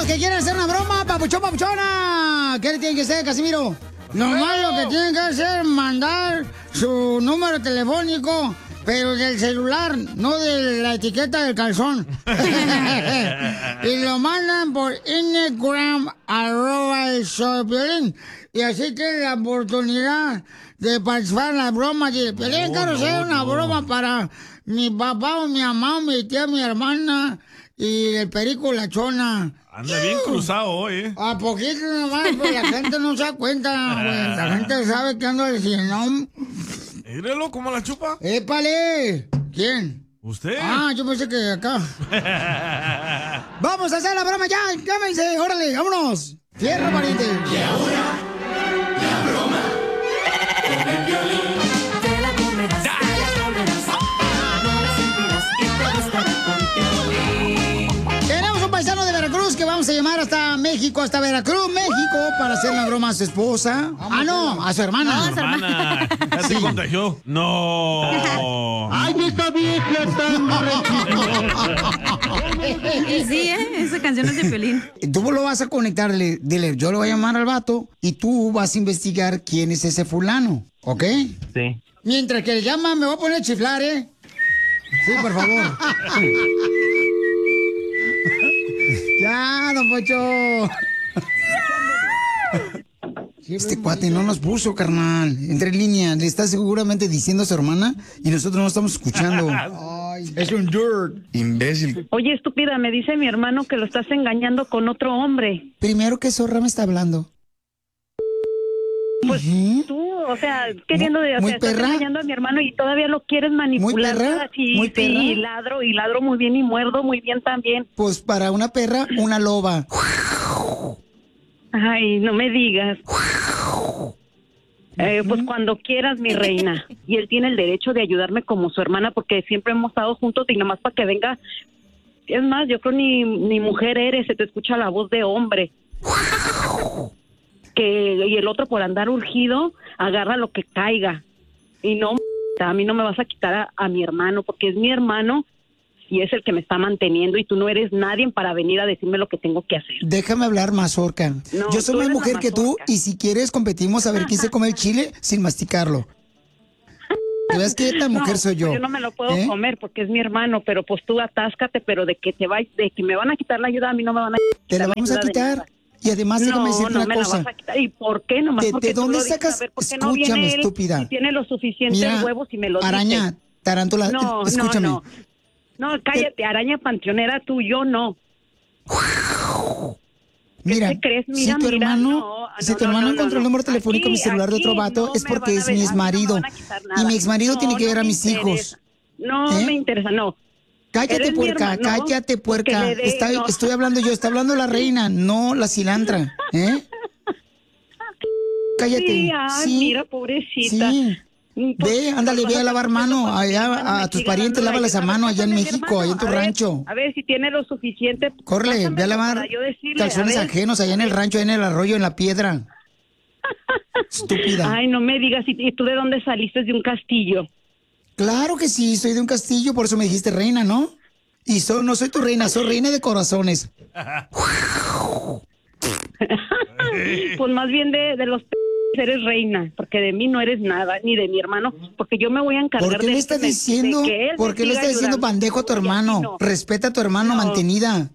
que quieren hacer una broma, papuchón, papuchona. ¿Qué le tienen que hacer, Casimiro? Nomás lo que tienen que hacer es mandar su número telefónico, pero del celular, no de la etiqueta del calzón. Y lo mandan por Instagram, @el_show_de_Piolín. Y así tienen la oportunidad de participar en las bromas. Y Piolín, quiero hacer una broma para mi papá o mi mamá o mi tía, mi hermana y el perico la chona. Anda bien cruzado hoy, ¿eh? A poquito nomás, pues la gente no se da cuenta, güey. La gente sabe que ando diciendo. Mírelo, ¿cómo la chupa? ¡Épale! ¿Quién? ¿Usted? Ah, yo pensé que acá. ¡Vamos a hacer la broma ya! ¡Llámense! ¡Órale, vámonos! ¡Fierro, pariente! Y ahora, la broma con el Piolín. Te la comerás, te la comerás, no la sentirás y te gustará con Piolín. Tenemos un paisano de Veracruz que vamos a llamar hasta México, hasta Veracruz, México, para hacer una broma a su esposa. Ah, no, a su hermana. No, a su hermana. Ya se contagió. No. ¡Ay, esta vieja tan Y sí, esa canción es de Piolín. Tú lo vas a conectar, dile, yo le voy a llamar al vato y tú vas a investigar quién es ese fulano, ¿ok? Sí. Mientras que le llama, me voy a poner a chiflar, ¿eh? Sí, por favor. Ya, don Pocho. Este cuate no nos puso, carnal. Entre líneas, le está seguramente diciendo a su hermana y nosotros no estamos escuchando. Ay, es un dirt. Imbécil. Oye, estúpida, me dice mi hermano que lo estás engañando con otro hombre. Primero, ¿qué zorra me está hablando? Pues tú, o sea, queriendo de, o muy sea, estás perra. engañando a mi hermano y todavía lo quieres manipular. Muy perra, Sí, muy perra. sí, y ladro muy bien y muerdo muy bien también. Pues para una perra, una loba. Ay, no me digas. Pues cuando quieras, mi reina. Y él tiene el derecho de ayudarme como su hermana porque siempre hemos estado juntos y nomás para que venga. Es más, yo creo ni mujer eres, se te escucha la voz de hombre. Y el otro por andar urgido, agarra lo que caiga. Y no, a mí no me vas a quitar a mi hermano porque es mi hermano y es el que me está manteniendo y tú no eres nadie para venir a decirme lo que tengo que hacer. Déjame hablar, mazorca. No, yo soy tú más eres la mujer que tú y si quieres competimos a ver quién se come el chile sin masticarlo. ¿Te ves qué tan mujer soy yo? Yo no me lo puedo comer porque es mi hermano, pero pues tú atáscate, pero de que me van a quitar la ayuda, a mí no me van a quitar. Te la vamos a quitar. Y además déjame decirte no una me cosa. La vas a quitar. ¿Y por qué? Nomás ¿De porque tú dónde lo dices. sacas? A ver, ¿por qué no Escúchame, viene él estúpida. y tiene los suficientes Mira, huevos y me lo araña, dice? tarántula, No, escúchame. No, cállate, araña panteonera, tú, yo no. Mira, ¿Qué te crees? si tu hermano, encontró el número telefónico de mi celular de otro vato, es porque es mi exmarido. Y mi exmarido tiene que ver a mis hijos. No me interesa, no. Cállate, Eres mi puerca, hermano, cállate, puerca. que le dé, no. Estoy hablando yo, está hablando la reina, no la cilantra, ¿eh? Cállate. Sí, ay, mira, pobrecita. Sí. Ve, ándale, ve a lavar mano allá a tus parientes, lávalas a mano allá en México, allá en tu rancho. A ver si tiene lo suficiente. Córrele, ve a lavar calzones ajenos allá en el rancho, allá en el arroyo, en la piedra. Estúpida. Ay, no me digas, ¿y tú de dónde saliste? De un castillo. Claro que sí, soy de un castillo, por eso me dijiste reina, ¿no? Y no soy tu reina, soy reina de corazones. Pues más bien de los eres reina, porque de mí no eres nada, ni de mi hermano, porque yo me voy a encargar de... ¿Por qué le estás diciendo, ¿por qué le estás diciendo bandejo a tu hermano? No. Respeta a tu hermano, mantenida.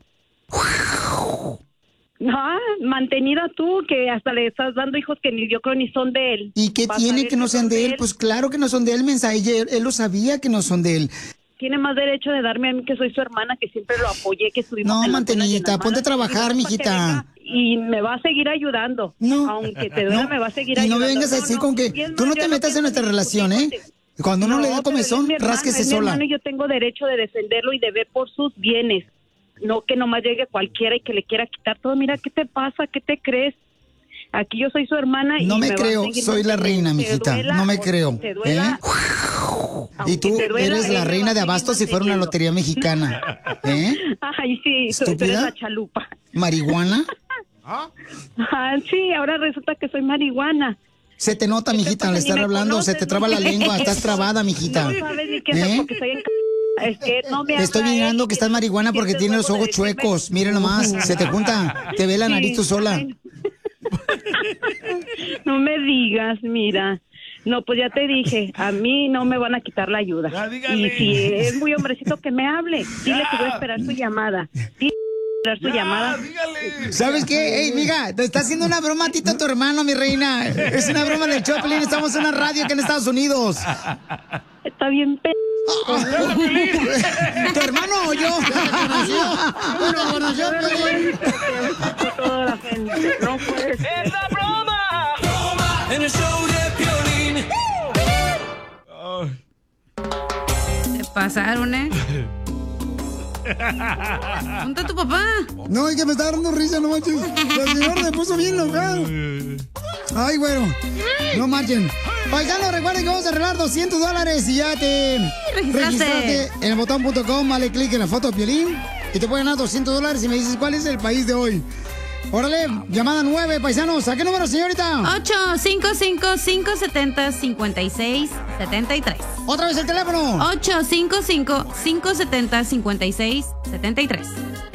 No, mantenida tú, que hasta le estás dando hijos que ni yo creo ni son de él. ¿Y qué Vas a tiene ver que no sean de él? él. Pues claro que no son de él, mensaje. Él lo sabía que no son de él. Tiene más derecho de darme a mí que soy su hermana, que siempre lo apoyé, que estuvimos No, en las mantenidita, ponte a trabajar, mijita. y me va a seguir ayudando. No. Aunque te duela, me va a seguir Y no ayudando. me vengas a decir con que tú no te metas en nuestra relación, ¿eh? Cuando uno le da comezón, rásquese sola. Y yo tengo derecho de defenderlo y de ver por sus bienes. No que nomás llegue cualquiera y que le quiera quitar todo. Mira, ¿qué te pasa? ¿Qué te crees? Aquí yo soy su hermana y No me va a creo, seguir soy la reina, te mijita. duela No me o creo. te duela, Y tú te duela, eres la él me reina va de a abasto seguir si fuera una lotería mexicana. ¿Eh? Ay, sí, tú eres ¿Estúpida? la chalupa. ¿Marihuana? Sí, ahora resulta que soy marihuana. Se te nota, mijita, al estar hablando, se te traba la lengua, estás trabada, mijita. No sabes ni qué es porque soy Es que no me Te estoy habla él, mirando que estás marihuana porque sientes tienes los huevo ojos de decirme- chuecos. Mira nomás, se te junta, te ve la nariz tú sola. Ay. No me digas, mira. No, pues ya te dije, a mí no me van a quitar la ayuda. Ya, dígale. Y si es muy hombrecito que me hable, dile que voy a esperar su llamada. Dile que voy a esperar su llamada. Dígale. ¿Sabes qué? Ey, mija, te está haciendo una broma a ti, a tu hermano, mi reina. Es una broma del Choplin, estamos en una radio aquí en Estados Unidos. Está bien, ¿Tu hermano o yo? ¿Te conoció? toda la gente. No puede ser. ¡Es la broma! En el show de Piolín. Se pasaron, ¿eh? ¿Dónde está tu papá? No, es que me está dando risa, no manches. La señora me puso bien enojado. Ay, bueno, no marchen. Paisanos, recuerden que vamos a arreglar $200 y ya te registraste en el botón.com. Dale clic en la foto de Piolín y te pueden dar $200 y me dices cuál es el país de hoy. Órale, llamada 9, paisanos. ¿A qué número, señorita? 855-570-5673. Otra vez el teléfono. 855-570-5673.